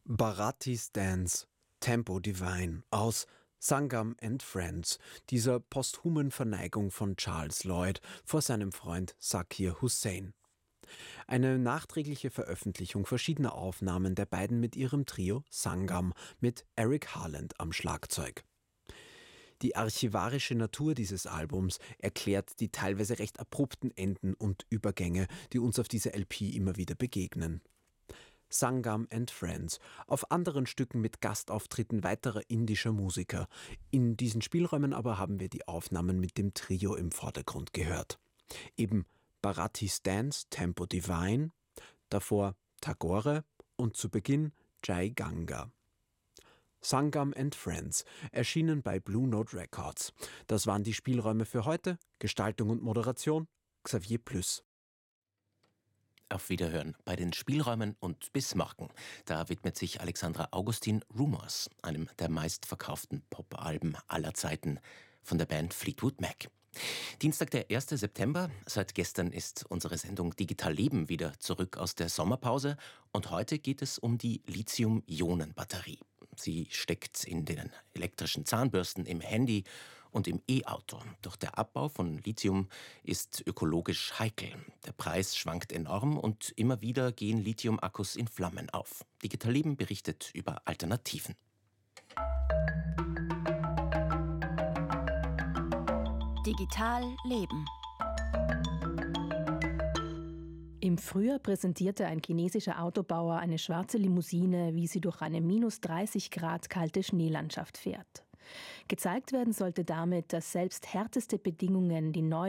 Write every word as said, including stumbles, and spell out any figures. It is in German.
Bharati's Dance, Tempo Divine aus Sangam and Friends, dieser posthumen Verneigung von Charles Lloyd vor seinem Freund Zakir Hussain. Eine nachträgliche Veröffentlichung verschiedener Aufnahmen der beiden mit ihrem Trio Sangam mit Eric Harland am Schlagzeug. Die archivarische Natur dieses Albums erklärt die teilweise recht abrupten Enden und Übergänge, die uns auf dieser L P immer wieder begegnen. Sangam and Friends, auf anderen Stücken mit Gastauftritten weiterer indischer Musiker. In diesen Spielräumen aber haben wir die Aufnahmen mit dem Trio im Vordergrund gehört. Eben Bharati's Dance, Tempo Divine, davor Tagore und zu Beginn Jai Ganga. Sangam and Friends, erschienen bei Blue Note Records. Das waren die Spielräume für heute. Gestaltung und Moderation Xavier Plüss. Auf Wiederhören bei den Spielräumen und bis morgen. Da widmet sich Alexandra Augustin Rumours, einem der meistverkauften Pop-Alben aller Zeiten von der Band Fleetwood Mac. Dienstag, der erste September. Seit gestern ist unsere Sendung Digital Leben wieder zurück aus der Sommerpause. Und heute geht es um die Lithium-Ionen-Batterie. Sie steckt in den elektrischen Zahnbürsten, im Handy und im E-Auto. Doch der Abbau von Lithium ist ökologisch heikel. Der Preis schwankt enorm und immer wieder gehen Lithium-Akkus in Flammen auf. Digital Leben berichtet über Alternativen. Digital Leben. Im Frühjahr präsentierte ein chinesischer Autobauer eine schwarze Limousine, wie sie durch eine minus dreißig Grad kalte Schneelandschaft fährt. Gezeigt werden sollte damit, dass selbst härteste Bedingungen die neue